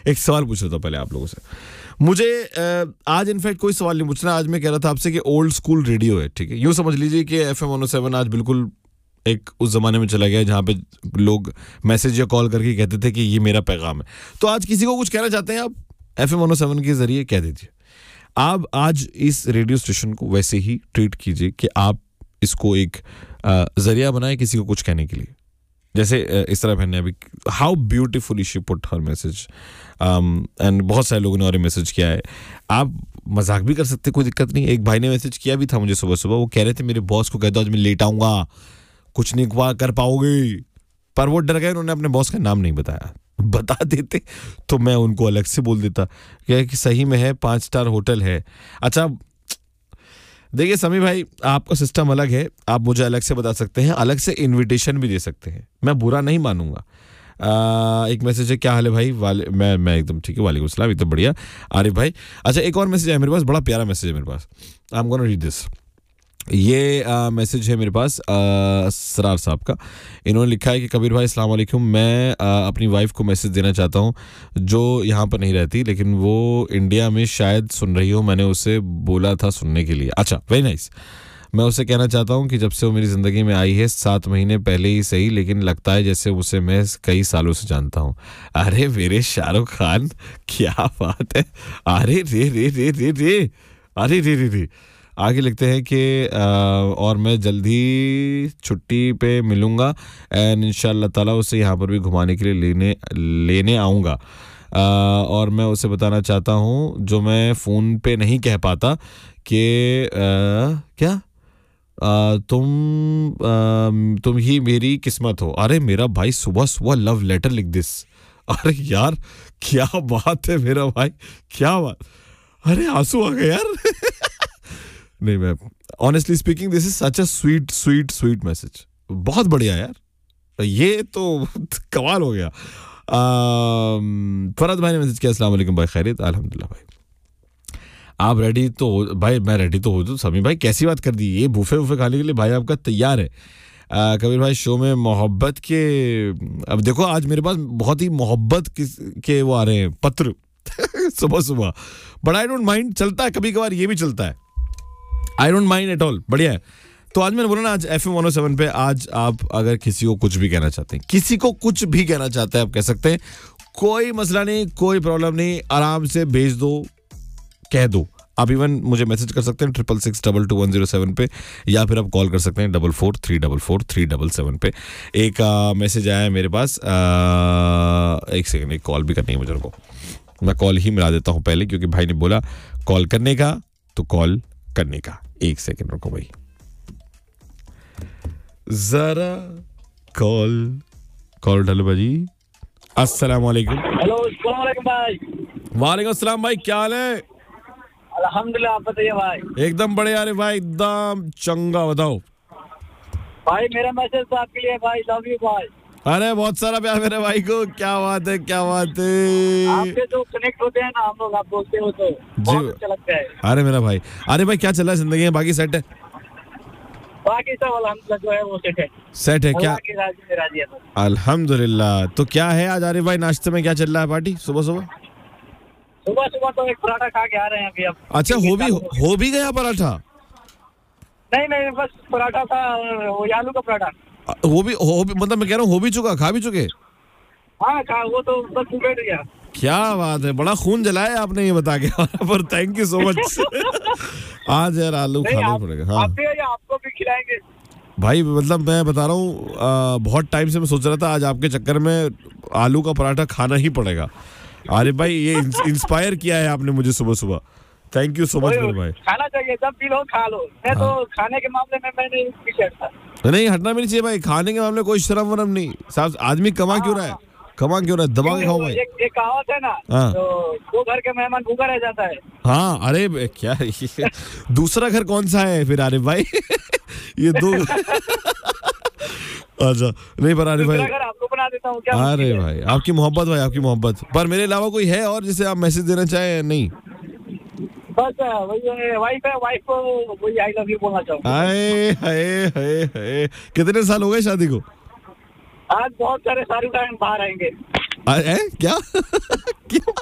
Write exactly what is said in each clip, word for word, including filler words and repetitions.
एक सवाल पूछ रहा था पहले आप लोगों से। मुझे आज इनफैक्ट कोई सवाल नहीं पूछना, आज मैं कह रहा था आपसे कि ओल्ड स्कूल रेडियो है, ठीक है, यूँ समझ लीजिए कि F M one O seven आज बिल्कुल एक उस जमाने में चला गया जहाँ पे लोग मैसेज या कॉल करके कहते थे कि ये मेरा पैगाम है। तो आज किसी को कुछ कहना चाहते हैं आप, F M one O seven के जरिए कह दीजिए। आप आज इस रेडियो स्टेशन को वैसे ही ट्रीट कीजिए कि आप इसको एक जरिया बनाए किसी को कुछ कहने के लिए। जैसे इस तरह मैंने अभी, how beautifully she put her message, and बहुत सारे लोगों ने और मैसेज किया है। आप मजाक भी कर सकते, कोई दिक्कत नहीं। एक भाई ने मैसेज किया भी था मुझे सुबह सुबह, वो कह रहे थे मेरे बॉस को कह दो आज मैं लेट आऊंगा, कुछ नहीं कर पाओगे, पर वो डर गए, उन्होंने अपने बॉस का नाम नहीं बताया। बता देते तो मैं उनको अलग से बोल देता क्या कि सही में है, पांच स्टार होटल है। अच्छा देखिए समी भाई, आपका सिस्टम अलग है, आप मुझे अलग से बता सकते हैं, अलग से इनविटेशन भी दे सकते हैं, मैं बुरा नहीं मानूंगा। आ, एक मैसेज है, क्या हाल है भाई, वाले मैं मैं एकदम ठीक है, वालेकुम सलाम, एकदम बढ़िया आरिफ भाई। अच्छा एक और मैसेज है मेरे पास, बड़ा प्यारा मैसेज है मेरे पास, I am gonna read this. ये मैसेज है मेरे पास सरार साहब का। इन्होंने लिखा है कि कबीर भाई अस्सलाम वालेकुम, मैं आ, अपनी वाइफ को मैसेज देना चाहता हूँ जो यहाँ पर नहीं रहती लेकिन वो इंडिया में शायद सुन रही हो, मैंने उसे बोला था सुनने के लिए। अच्छा वेरी नाइस। मैं उसे कहना चाहता हूँ कि जब से वो मेरी ज़िंदगी में आई है, सात महीने पहले ही सही, लेकिन लगता है जैसे उसे मैं कई सालों से जानता हूँ। अरे मेरे शाहरुख खान, क्या बात है, अरे रे रे रे रे रे अरे रे रे रे। आगे लिखते हैं कि और मैं जल्दी छुट्टी पे मिलूँगा एंड इंशाअल्लाह ताला उसे यहाँ पर भी घुमाने के लिए लेने लेने आऊँगा। और मैं उसे बताना चाहता हूँ जो मैं फ़ोन पे नहीं कह पाता कि क्या आ, तुम आ, तुम ही मेरी किस्मत हो। अरे मेरा भाई सुबह सुबह लव लेटर लिख दिस। अरे यार क्या बात है मेरा भाई, क्या बात, अरे आंसू आ गए यार। नहीं मैं honestly speaking this is such a sweet sweet sweet message, बहुत बढ़िया यार, ये तो कमाल हो गया। फरहद भाई ने मैसेज किया, अस्सलाम वालेकुम भाई, खैरियत, अल्हम्दुलिल्लाह भाई। आप रेडी तो हो भाई? मैं रेडी तो हो, तो समी भाई कैसी बात कर दी, ये बूफे वूफे खाने के लिए भाई आपका तैयार है। आ, कबीर भाई शो में मोहब्बत के, अब देखो आज मेरे पास बहुत ही मोहब्बत के वो आ रहे हैं पत्र सुबह सुबह, बट आई डोंट माइंड, चलता है कभी कभार, ये भी चलता है, I don't mind at all, बढ़िया है। तो आज मैंने बोला ना, आज F M one O seven पे आज आप अगर किसी को कुछ भी कहना चाहते हैं, किसी को कुछ भी कहना चाहते हैं, आप कह सकते हैं, कोई मसला नहीं, कोई प्रॉब्लम नहीं, आराम से भेज दो, कह दो। आप इवन मुझे मैसेज कर सकते हैं triple six double two one zero seven पे, या फिर आप कॉल कर सकते हैं double four three double four three double seven पे। एक मैसेज आया है मेरे पास, आ, एक सेकंड, एक कॉल भी करनी है मुझे को, मैं कॉल ही मिला देता हूँ पहले, क्योंकि भाई ने बोला कॉल करने का तो कॉल करने का। एक सेकंड रुको भाई, जरा कॉल कॉल डालो भाजी। अस्सलाम वालेकुम। हेलो अस्सलाम वालेकुम भाई। वालेकुम अस्सलाम भाई, क्या हाल है? अल्हम्दुलिल्लाह, आप बताइए भाई। एकदम बढ़िया, अरे भाई एकदम चंगा, बताओ भाई। मेरा मैसेज तो आपके लिए भाई, लव यू भाई। अरे बहुत सारा प्यार मेरे भाई को, क्या बात है, क्या बात है। आपके जो कनेक्ट होते हैं ना हम लोग, आप बोलते हो तो बहुत अच्छा लगता है। अरे मेरा भाई, अरे भाई क्या चल रहा है जिंदगी में, बाकी सेट है? बाकी सब अल्हम्दुलिल्लाह जो है वो सेट है। सेट है क्या? राजी में राजी है तो। अल्हम्दुलिल्लाह। तो क्या है आज आरिफ भाई नाश्ते में, क्या चल रहा है पार्टी सुबह सुबह? सुबह सुबह तो एक पराठा खा के आ रहे हैं अभी। अब अच्छा हो भी हो भी गया पराठा? नहीं नहीं, बस पराठा था, वो आलू का पराठा। वो भी हो भी, मतलब मैं कह रहा हूँ हो भी चुका, खा भी चुके? हाँ खा, वो तो बस बैठ गया। क्या बात है, बड़ा खून जलाया आपने ये बता के, पर थैंक यू सो मच। आज यार आलू खाना पड़ेगा। हाँ आपको भी खिलाएंगे भाई, मतलब मैं बता रहा हूँ, बहुत टाइम से मैं सोच रहा था आज आपके चक्कर में आलू का पराठा खाना ही पड़ेगा। अरे भाई ये इंस्पायर किया है आपने मुझे सुबह सुबह, थैंक यू सो मच मेरे भाई। खाना चाहिए, जब भी लो खा लो। मैं हाँ। तो खाने के मामले में मैंने पीछे हटता नहीं, हटना भी नहीं चाहिए भाई, खाने के मामले में कोई शर्म वरम नहीं साहब। आदमी कमा हाँ, क्यों रहा है, कमा क्यों रहा है, दबा के खाओ भाई। एक, एक कहावत है ना, हाँ। तो वो घर के मेहमान भूखा रह जाता है। हाँ अरे क्या दूसरा घर कौन सा है फिर आरिफ भाई? ये दो अच्छा नहीं, पर आरिफ भाई आपको बना देता हूँ क्या? अरे भाई आपकी मोहब्बत भाई, आपकी मोहब्बत। पर मेरे अलावा कोई है और जिसे आप मैसेज देना चाहें? नहीं बस वही वाइफ है, वाइफ को वही आई लव यू बोलना चाहूँगा। हाय हाय हाय हाय। कितने साल हो गए शादी को? आज बहुत सारे शाहरुख खान बाहर आएंगे। अरे क्या क्या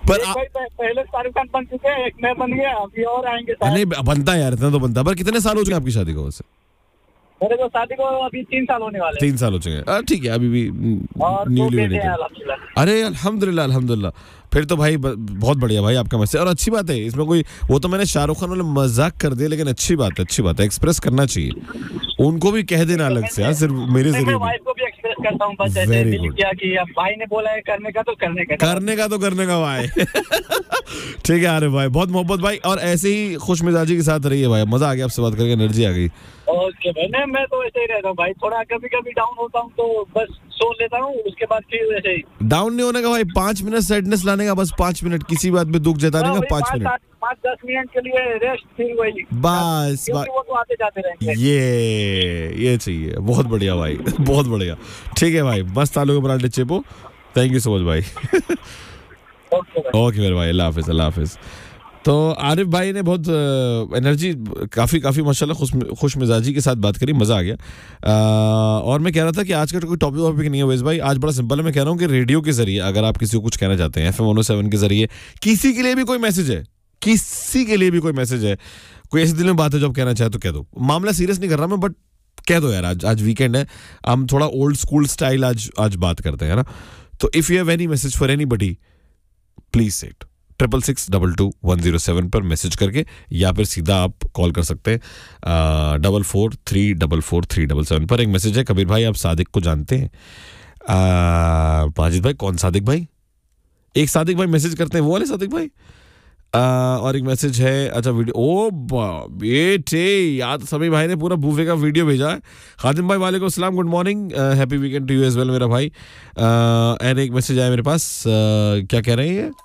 पर एक आ, भाई पह- पहले शाहरुख खान बन चुके हैं, एक मैं बन गया, अभी और आएंगे शायद। नहीं बनता है यार, इतना तो बनता है। पर कितने साल हो चुके हैं आपकी शादी को वैसे? मेरे को शादी को अभी तीन साल होने वाले हैं तीन साल हो चुके हैं, आ, ठीक है, अभी भी और दो न्यूली बेटे वेडिंग हैं है। अल्हम्दुलिल्लाह। अरे अल्हम्दुलिल्लाह अल्हम्दुलिल्लाह, फिर तो भाई ब- बहुत बढ़िया भाई आपका मैसेज, और अच्छी बात है इसमें कोई, वो तो मैंने शाहरुख खान वाले मजाक कर दिया, लेकिन अच्छी बात है, अच्छी बात है, एक्सप्रेस करना चाहिए, उनको भी कह देना अलग से यार, सिर्फ मेरे नहीं, मैं जरिए नहीं। वाइफ को भी एक्सप्रेस करता हूँ, बस ऐसे Very दिल good. किया कि अब भाई ने बोला है करने का तो करने का। करने का तो करने का भाई। ठीक है अरे भाई, बहुत मोहब्बत भाई, और ऐसे ही खुश मिजाजी के साथ रहिए भाई, मजा आ गया आपसे बात करके, एनर्जी आ गई। ओके भाई, नहीं मैं तो ऐसे ही रहता हूँ भाई, थोड़ा कभी कभी डाउन होता हूँ तो बस सो लेता हूँ, उसके बाद फिर ऐसे ही। डाउन नहीं होने का भाई, पांच मिनट सैडनेस लाने का, बस पांच मिनट किसी बात पे दुख जताने हाँ, का, वही पांच पाँच मिनट सात- पाँच दस मिनट के लिए रेस्ट, फिर वही बस क्योंकि बस। वो तो आते जाते रहेंगे। ये ये चाहिए, बहुत बढ़िया भाई। बहुत बढ़िया, ठीक है भाई, मस्त आलू के पराठे चेपो, थैंक यू सो मच भाई। ओके भाई। ओके मेरे भाई, अल्लाह हाफिज, अल्लाह हाफिज। तो आरिफ भाई ने बहुत एनर्जी, काफ़ी काफ़ी माशाल्लाह खुश खुश मिजाजी के साथ बात करी, मज़ा आ गया। आ, और मैं कह रहा था कि आज का कोई टॉपिक वॉपिक नहीं है वैसे भाई, आज बड़ा सिंपल है। मैं कह रहा हूँ कि रेडियो के जरिए अगर आप किसी को कुछ कहना चाहते हैं, F M one O seven के जरिए किसी के लिए भी कोई मैसेज है, किसी के लिए भी कोई मैसेज है, कोई ऐसी दिल में बात है जो आप कहना चाहे तो कह दो। मामला सीरियस नहीं कर रहा मैं, बट कह दो यार, आज आज वीकेंड है, हम थोड़ा ओल्ड स्कूल स्टाइल आज आज बात करते हैं ना। तो if you have any message for anybody, please से it triple six double two one zero seven पर मैसेज करके, या फिर सीधा आप कॉल कर सकते हैं double four three double four three double seven पर। एक मैसेज है, कबीर भाई आप सादिक को जानते हैं? माजिद भाई, कौन सादिक भाई? एक सादिक भाई मैसेज करते हैं, वो वाले सादिक भाई। आ, और एक मैसेज है, अच्छा वीडियो, ओ बेटे याद, समी भाई ने पूरा बूफे का वीडियो भेजा है। खादिम भाई वालेकुम अस्सलाम, good morning, happy weekend to you as well मेरा भाई। एंड एक मैसेज आया मेरे पास, uh, क्या कह रहे हैं ये,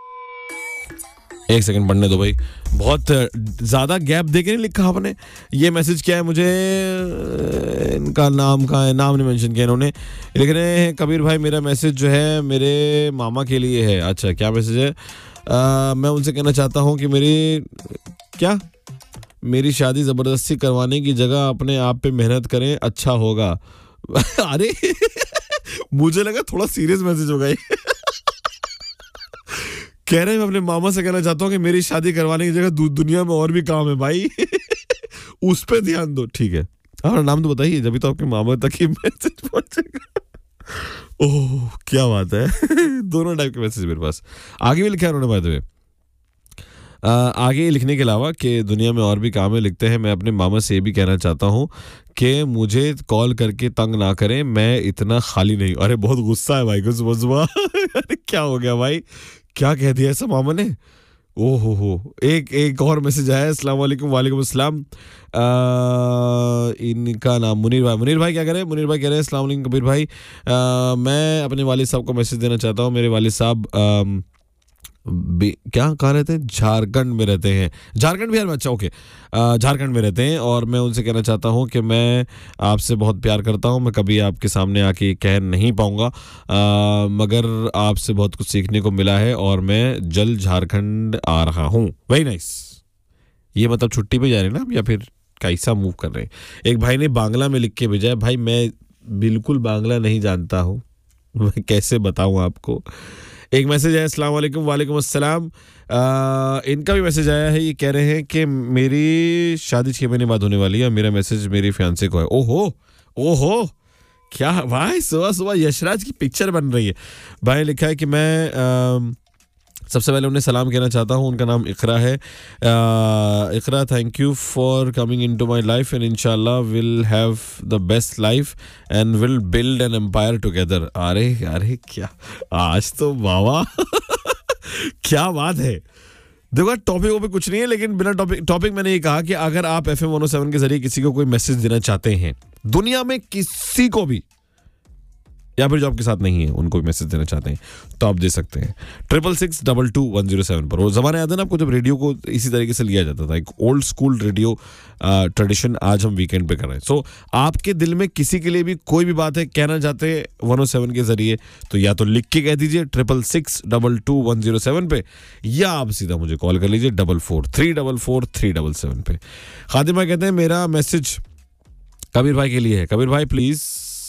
एक सेकंड पढ़ने दो भाई, बहुत ज़्यादा गैप दे के नहीं लिखा आपने। ये मैसेज क्या है, मुझे इनका नाम कहाँ है, नाम नहीं मेंशन किया इन्होंने, लिख रहे हैं कबीर भाई मेरा मैसेज जो है मेरे मामा के लिए है। अच्छा क्या मैसेज है? आ, मैं उनसे कहना चाहता हूँ कि मेरी क्या मेरी शादी ज़बरदस्ती करवाने की जगह अपने आप पे मेहनत करें, अच्छा होगा। अरे मुझे लगा थोड़ा सीरियस मैसेज होगा ये। कह रहे हैं मैं अपने मामा से कहना चाहता हूँ कि मेरी शादी करवाने की जगह दु, दुनिया में और भी काम है भाई। उस पे ध्यान दो, ठीक है। हाँ नाम तो बताइए, जब तो आपके मामा तक ही मैसेज पहुंचेगा। ओह क्या बात है। दोनों टाइप के मैसेज मेरे पास। आगे भी लिखा है उन्होंने बाय द वे, आगे लिखने के अलावा कि दुनिया में और भी काम है, लिखते हैं मैं अपने मामा से ये भी कहना चाहता हूँ कि मुझे कॉल करके तंग ना करें, मैं इतना खाली नहीं। अरे बहुत गुस्सा है भाई को सुबह सुबह। अरे क्या हो गया भाई, क्या कह दिया ऐसा मामा ने? ओहो हो। एक एक और मैसेज आया, अस्सलाम वालेकुम। वालेकुम अस्सलाम। इनका नाम मुनीर भाई। मुनीर भाई क्या कह रहे हैं? मुनीर भाई कह रहे हैं अस्सलाम वालेकुम कबीर भाई, आ, मैं अपने वालिद साहब को मैसेज देना चाहता हूँ। मेरे वालिद साहब आ, क्या कहाँ रहते हैं? झारखंड में रहते हैं। झारखंड बिहार में, अच्छा ओके, झारखंड में रहते हैं। और मैं उनसे कहना चाहता हूँ कि मैं आपसे बहुत प्यार करता हूँ। मैं कभी आपके सामने आके कह नहीं पाऊँगा, मगर आपसे बहुत कुछ सीखने को मिला है और मैं जल्द झारखंड आ रहा हूँ। Very nice. ये मतलब छुट्टी पे जा रहे हैं ना, या फिर कैसा मूव कर रहे हैं? एक भाई ने बांग्ला में लिख के भेजा है, भाई मैं बिल्कुल बांग्ला नहीं जानता हूँ, मैं कैसे बताऊँ आपको। एक मैसेज है, अस्सलाम वालेकुम। वालेकुम अस्सलाम। इनका भी मैसेज आया है, ये कह रहे हैं कि मेरी शादी छः महीने बाद होने वाली है, मेरा मैसेज मेरी फियांसे को है। ओहो ओहो, क्या भाई सुबह सुबह यशराज की पिक्चर बन रही है। भाई लिखा है कि मैं आ, सबसे पहले उन्हें सलाम कहना चाहता हूँ। उनका नाम इकरा है। इकरा, thank you for coming into my life and इंशाल्लाह will have the best life and will build an empire together. अरे अरे क्या आज तो बाबा क्या बात है। देखो टॉपिक वॉपिक कुछ नहीं है, लेकिन बिना टॉपिक टॉपिक मैंने ये कहा कि अगर आप F M one O seven के जरिए किसी को कोई मैसेज देना चाहते हैं, दुनिया में किसी को भी, या फिर जो आपके साथ नहीं है उनको भी मैसेज देना चाहते हैं, तो आप दे सकते हैं triple six double two one zero seven पर। वो जमाना याद है ना आपको, जब रेडियो को इसी तरीके से लिया जाता था, एक ओल्ड स्कूल रेडियो ट्रेडिशन आज हम वीकेंड पे कर रहे हैं। सो so, आपके दिल में किसी के लिए भी कोई भी बात है, कहना चाहते हैं वन ओ सेवन के जरिए, तो या तो लिख के कह दीजिए triple six double two one zero seven पे, या आप सीधा मुझे कॉल कर लीजिए double four three double four three double seven पे। खादिम भाई कहते हैं मेरा मैसेज कबीर भाई के लिए है। कबीर भाई प्लीज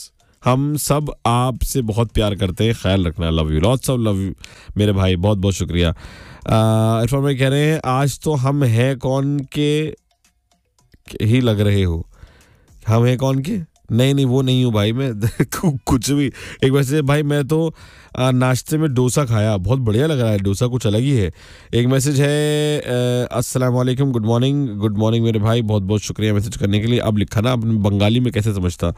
हम सब आपसे बहुत प्यार करते हैं, ख्याल रखना, love you, lots of love you मेरे भाई, बहुत बहुत शुक्रिया। इरफान भाई कह रहे हैं आज तो हम हैं कौन के ही लग रहे हो, हम हैं कौन के, नहीं नहीं वो नहीं हूँ भाई मैं कुछ भी। एक वैसे भाई मैं तो आ, नाश्ते में डोसा खाया, बहुत बढ़िया लग रहा है, डोसा कुछ अलग ही है। एक मैसेज है, अस्सलाम वालेकुम, गुड मॉर्निंग, गुड मॉर्निंग मेरे भाई, बहुत बहुत शुक्रिया मैसेज करने के लिए। अब लिखा ना अपने बंगाली में कैसे समझता।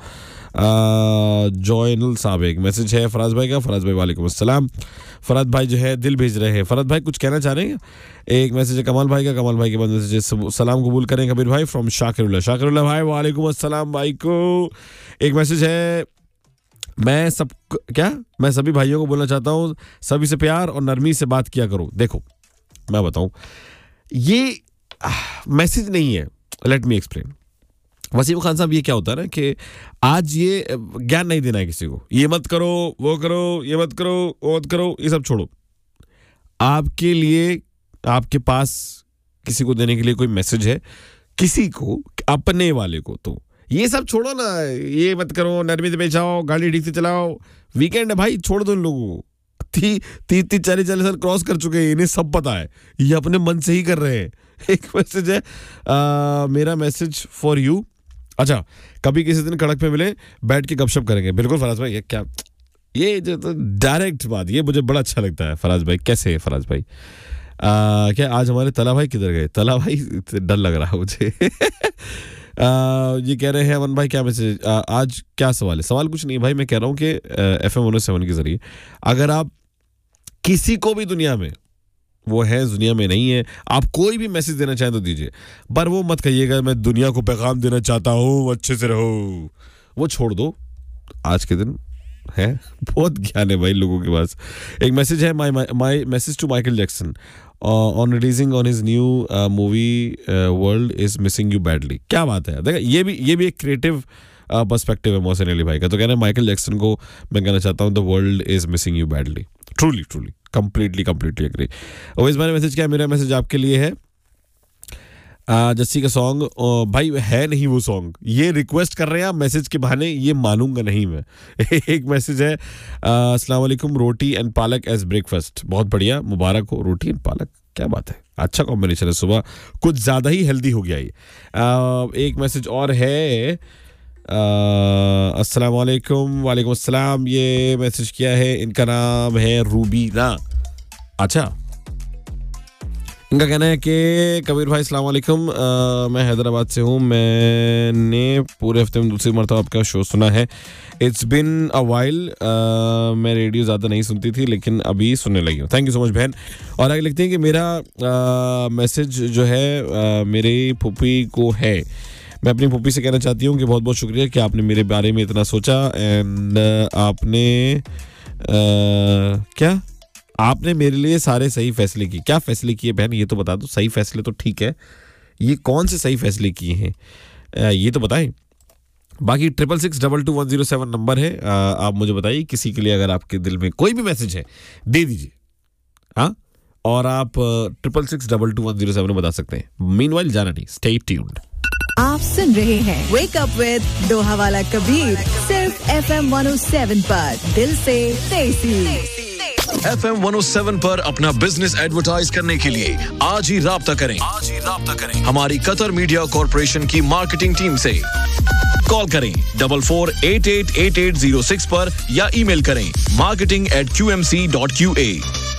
जॉयनुल साहब एक मैसेज है फराज भाई का, फराज भाई वालेकुम अस्सलाम। फराज भाई जो है दिल भेज रहे हैं, फराज भाई कुछ कहना चाह रहे हैं। एक मैसेज है कमाल भाई का, कमाल भाई के बाद मैसेज है सलाम कबूल करें कबीर भाई फ्रॉम शाकिरुल्लाह, शाकिरुल्लाह भाई वालेकुम अस्सलाम भाई को। एक मैसेज है, मैं सब क्या मैं सभी भाइयों को बोलना चाहता हूँ सभी से प्यार और नरमी से बात किया करो। देखो मैं बताऊं, ये मैसेज नहीं है, let me explain. Wasim Khan साहब ये क्या होता है ना कि आज ये ज्ञान नहीं देना है किसी को, ये मत करो वो करो, ये मत करो वो मत करो, ये सब छोड़ो। आपके लिए आपके पास किसी को देने के लिए कोई मैसेज है, किसी को अपने वाले को, तो ये सब छोड़ो ना, ये मत करो, नरमी से पेश आओ, गाड़ी ठीक से चलाओ, वीकेंड है भाई, छोड़ दो इन लोगों को। तीस तीस तीस चालीस चालीस साल क्रॉस कर चुके हैं, इन्हें सब पता है, ये अपने मन से ही कर रहे हैं। एक मैसेज है, आ, मेरा मैसेज फॉर यू, अच्छा कभी किसी दिन कड़क पे मिले, बैठ के गपशप करेंगे। बिल्कुल फराज भाई, ये क्या, ये जो तो डायरेक्ट बात, ये मुझे बड़ा अच्छा लगता है। फराज भाई कैसे है फराज भाई? आ, क्या आज हमारे तला भाई किधर गए? तला भाई डर लग रहा है मुझे। आ, ये कह रहे हैं अमन भाई क्या मैसेज, आज क्या सवाल है? सवाल कुछ नहीं भाई, मैं कह रहा हूँ कि F M one O seven के जरिए अगर आप किसी को भी दुनिया में, वो है दुनिया में नहीं है, आप कोई भी मैसेज देना चाहें तो दीजिए, पर वो मत कहिएगा मैं दुनिया को पैगाम देना चाहता हूँ अच्छे से रहो, वो छोड़ दो। आज के दिन है बहुत ज्ञान है भाई लोगों के पास। एक मैसेज है, my my message to Michael Jackson on releasing on his new movie world is missing you badly. क्या बात है, देखा ये भी ये भी एक क्रिएटिव पर्सपेक्टिव है मोहसिन अली भाई का। तो कह रहे हैं माइकल जैक्सन को मैं कहना चाहता हूँ the world is missing you badly. Truly truly completely completely agree. Owais भाई ने मैसेज किया, मेरा मैसेज आपके लिए है, जस्सी का सॉन्ग भाई है नहीं वो सॉन्ग, ये रिक्वेस्ट कर रहे हैं आप मैसेज के बहाने, ये मानूंगा नहीं मैं। एक मैसेज है, अस्सलाम वालेकुम, रोटी एंड पालक एज ब्रेकफास्ट, बहुत बढ़िया, मुबारक हो, रोटी एंड पालक, क्या बात है, अच्छा कॉम्बिनेशन है, सुबह कुछ ज़्यादा ही हेल्दी हो गया ये। एक मैसेज और है, अस्सलाम वालेकुम, वालेकुम अस्सलाम, ये मैसेज किया है, इनका नाम है रूबीना। अच्छा, इनका कहना है कि कबीर भाई अस्सलाम वालेकुम, मैं हैदराबाद से हूँ, मैंने पूरे हफ्ते में दूसरी मरतबा आपका शो सुना है, इट्स बिन अ वाइल, मैं रेडियो ज़्यादा नहीं सुनती थी लेकिन अभी सुनने लगी हूँ, थैंक यू सो मच बहन। और आगे लिखते हैं कि मेरा मैसेज जो है आ, मेरे फूफी को है, मैं अपनी फूफी से कहना चाहती हूँ कि बहुत बहुत शुक्रिया कि आपने मेरे बारे में इतना सोचा, एंड आपने आ, क्या आपने मेरे लिए सारे सही फैसले किए। क्या फैसले किए बहन, ये तो बता दो। सही फैसले तो ठीक है, ये कौन से सही फैसले किए हैं ये तो बताएं। बाकी triple six double two one zero seven number है, आ, आप मुझे बताइए किसी के लिए अगर आपके दिल में कोई भी मैसेज है दे दीजिए, हाँ, और आप triple six double two one zero seven में बता सकते हैं। मीनवाइल जाना नहीं, स्टे ट्यून्ड। आप सुन रहे हैं वेक अप विद दोहा वाला कबीर, सिर्फ F M one O seven पर, दिल से देसी। F M one O seven पर अपना बिजनेस एडवर्टाइज करने के लिए आज ही राब्ता करें आज ही राब्ता करें हमारी कतर मीडिया कॉर्पोरेशन की मार्केटिंग टीम से। कॉल करें double four eight eight eight eight zero six पर या ईमेल करें marketing eight Q M C dot Q A.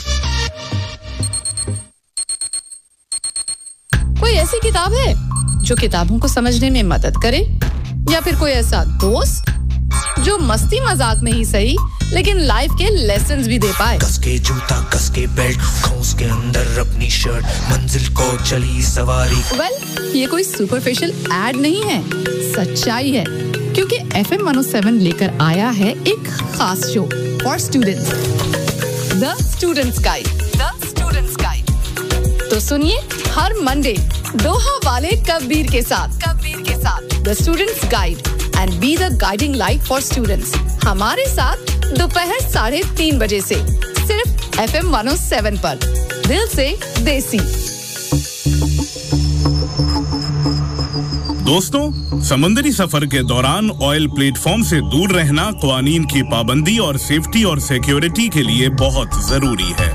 कोई ऐसी किताब है जो किताबों को समझने में मदद करे, या फिर कोई ऐसा दोस्त जो मस्ती मजाक नहीं सही लेकिन लाइफ के लेसन्स भी दे पाए। कस के जूता कस के बेल्ट, खौस के अंदर अपनी शर्ट, मंजिल को चली सवारी। वेल well, ये कोई सुपरफिशियल एड नहीं है, सच्चाई है, क्योंकि F M one O seven लेकर आया है एक खास show for students, the students guide. The students guide तो सुनिए हर मंडे दोहा वाले कबीर के साथ कबीर के साथ the students guide and be the guiding light for students, हमारे साथ दोपहर साढ़े तीन बजे से सिर्फ F M one O seven पर, दिल से देसी। दोस्तों, समुद्री सफर के दौरान ऑयल प्लेटफॉर्म से दूर रहना कानून की पाबंदी और सेफ्टी और सिक्योरिटी के लिए बहुत जरूरी है।